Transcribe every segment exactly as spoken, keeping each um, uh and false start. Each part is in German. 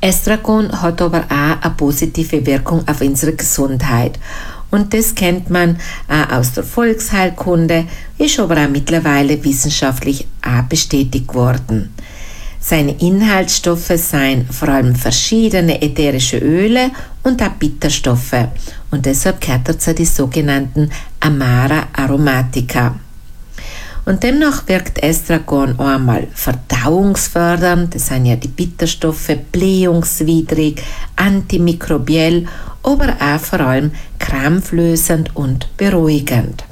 Estragon hat aber auch eine positive Wirkung auf unsere Gesundheit. Und das kennt man auch aus der Volksheilkunde, ist aber auch mittlerweile wissenschaftlich auch bestätigt worden. Seine Inhaltsstoffe seien vor allem verschiedene ätherische Öle und auch Bitterstoffe. Und deshalb gehört er zu den sogenannten Amara Aromatica. Und demnach wirkt Estragon einmal verdauungsfördernd, das sind ja die Bitterstoffe, blähungswidrig, antimikrobiell, aber auch vor allem krampflösend und beruhigend.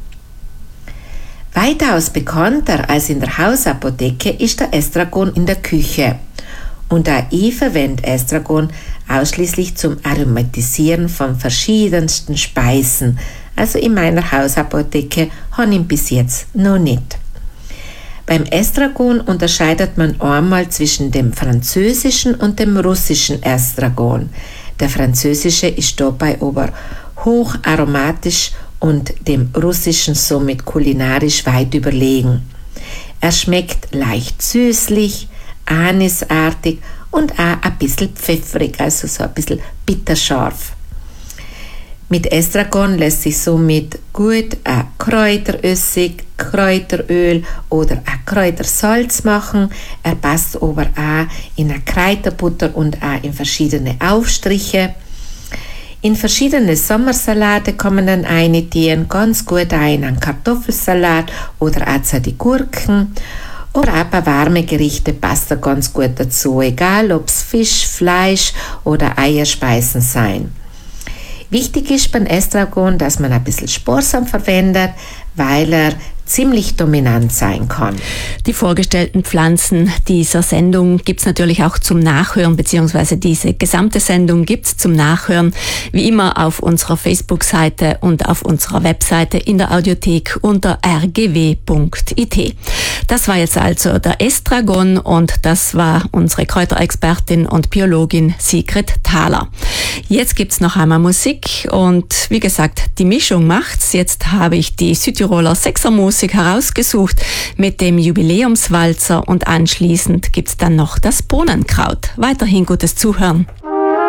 Weitaus bekannter als in der Hausapotheke ist der Estragon in der Küche. Und auch ich verwende Estragon ausschließlich zum Aromatisieren von verschiedensten Speisen. Also in meiner Hausapotheke habe ich ihn bis jetzt noch nicht. Beim Estragon unterscheidet man einmal zwischen dem französischen und dem russischen Estragon. Der französische ist dabei aber hocharomatisch und dem russischen somit kulinarisch weit überlegen. Er schmeckt leicht süßlich, anisartig und auch ein bisschen pfeffrig, also so ein bisschen bitterscharf. Mit Estragon lässt sich somit gut ein Kräuterössig, Kräuteröl oder ein Kräutersalz machen. Er passt aber auch in eine Kräuterbutter und auch in verschiedene Aufstriche. In verschiedene Sommersalate kann man dann eintieren, ganz gut auch in einen Kartoffelsalat oder auch zu den Gurken. Oder auch bei warmen Gerichten passt er ganz gut dazu, egal ob es Fisch, Fleisch oder Eierspeisen sein. Wichtig ist beim Estragon, dass man ein bisschen sparsam verwendet, weil er ziemlich dominant sein kann. Die vorgestellten Pflanzen dieser Sendung gibt's natürlich auch zum Nachhören, beziehungsweise diese gesamte Sendung gibt's zum Nachhören, wie immer auf unserer Facebook-Seite und auf unserer Webseite in der Audiothek unter r g w punkt i t. Das war jetzt also der Estragon und das war unsere Kräuterexpertin und Biologin Sigrid Thaler. Jetzt gibt's noch einmal Musik und wie gesagt, die Mischung macht's. Jetzt habe ich die Südtiroler Sechsermusik herausgesucht mit dem Jubiläumswalzer und anschließend gibt's dann noch das Bohnenkraut. Weiterhin gutes Zuhören.